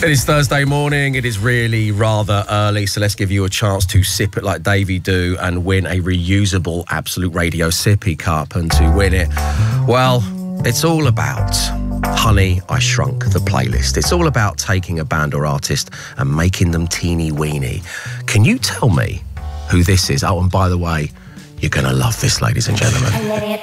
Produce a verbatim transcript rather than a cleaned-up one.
It is Thursday morning. It is really rather early, so let's give you a chance to sip it like Davey do and win a reusable Absolute Radio Sippy Cup. And to win it, well, it's all about Honey, I Shrunk the playlist. It's all about taking a band or artist and making them teeny weeny. Can you tell me who this is? Oh, and by the way, you're going to love this, ladies and gentlemen.